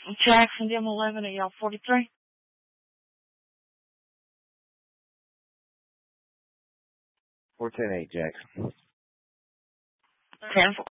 Jackson, Dim 11 at Yale 43. 410-8, Jackson. 10-4.